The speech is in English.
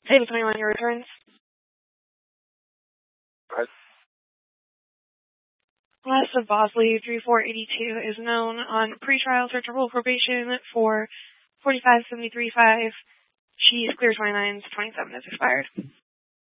Table 21, your returns. Right. West of Bosley, 3482 is known on pretrial search of rule probation for 4573.5. She's clear 29s, 27 is expired.